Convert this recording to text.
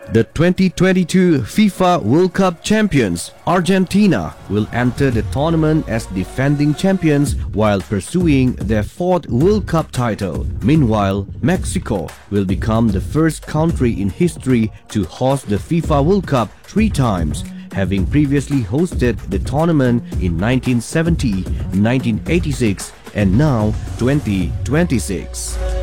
The 2022 FIFA World Cup champions, Argentina, will enter the tournament as defending champions while pursuing their fourth World Cup title. Meanwhile, Mexico will become the first country in history to host the FIFA World Cup 3 times, having previously hosted the tournament in 1970, 1986, and now 2026.